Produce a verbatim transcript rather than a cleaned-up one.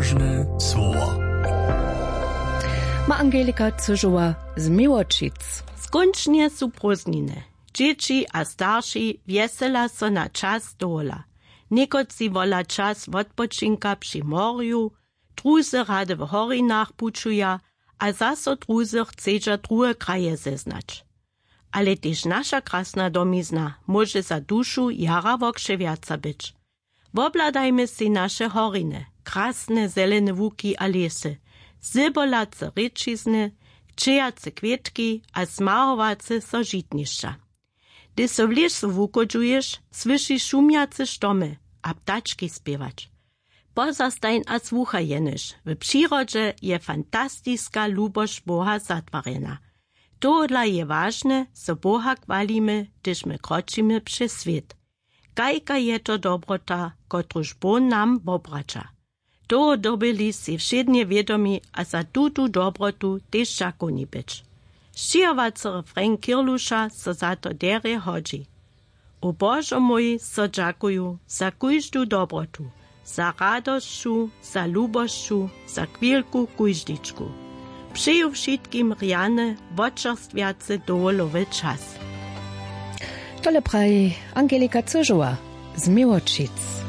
Ważne słowa. Ma Angelika Cyżowa z Miłočic. Skończnie są prózdniny. Dzieci a starsi wiesela so na czas dola. Niekoci wola czas odpoczynka przy morju, druzy rady w horinach puczuja, a zaso druzy chcedza drugie kraje zeznać. Ale też nasza krasna domizna może za duszu jara wokrzewiaca być. Wobladajmy si nasze horiny, krasne zelene łuki a lesy, zybolace ryčizny, kczyjace kwietki a smarowace sożitniszcza. Gdy so w lesu wukodżujesz, słyszysz szumiace sztomy, a ptaczki śpiewać. Pozastań a słuchaj jenisz. W przyrodzie je fantastyska lubość Boha zatwarena. To dla je ważne, so Boha chwalimy, gdyż my kroczymy przez świat. Kajka je to dobrota, kotruż Bóg nam wobracza. To dobyli si wszednie wiadomi, a za tutu dobrotu też czakoni być. Ščijovacy refren Kirlusza so za to dere hodzi. O Bożo mój so dżakuju za kujżdu dobrotu, za radościu, za lubościu, za chwilku kujżdiczku. Przyju wszystkim rjane, woczerstwiacy dowolowy czas. Tole praji Angelika Cyżowa z Miłočic.